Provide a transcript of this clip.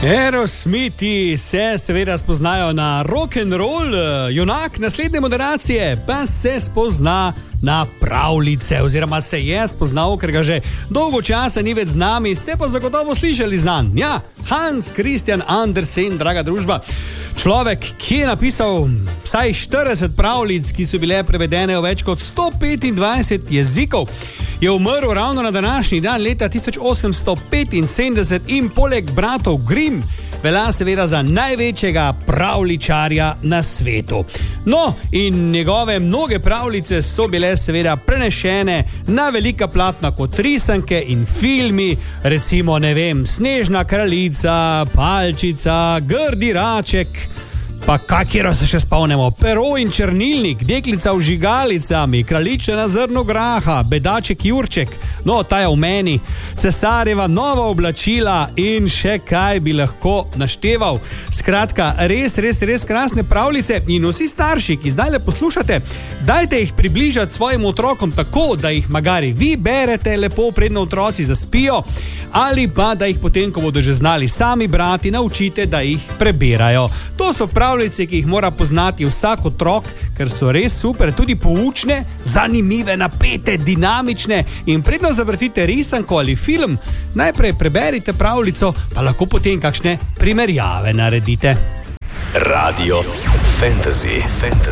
Aerosmithi se seveda spoznajo na rock'n'roll, junak naslednje moderacije pa se spozna na pravljice, oziroma se je spoznal, ker ga že dolgo časa ni več z nami, ste pa zagotovo slišali zanj. Ja, Hans Christian Andersen, draga družba. Človek, ki je napisal vsaj 40 pravljic, ki so bile prevedene v več kot 125 jezikov, je umrl ravno na današnji dan leta 1875 in poleg bratov Grimm velja seveda za največjega pravljičarja na svetu. No, in njegove mnoge pravljice so bile seveda prenešene na velika platna kot risanke in filmi, recimo, ne vem, Snežna kraljica, Palčica, Grdi raček, pa kakero se še spomnimo, Pero in črnilnik, Deklica v žigalicami, Kraljična na zrno graha, Bedaček Jurček, no, ta je v meni, Cesarjeva nova oblačila in še kaj bi lahko našteval. Skratka, res krasne pravljice in vsi starši, ki zdaj le poslušate, dajte jih približati svojim otrokom tako, da jih magari vi berete lepo, predno otroci zaspijo, ali pa da jih potem, ko bodo že znali sami brati, naučite, da jih prebirajo. To so pravljice, ki jih mora poznati vsak otrok, ker so res super, tudi poučne, zanimive, napete, dinamične, in predno zavrtite risanko ali film, najprej preberite pravljico, pa lahko potem kakšne primerjave naredite. Radio Fantasy.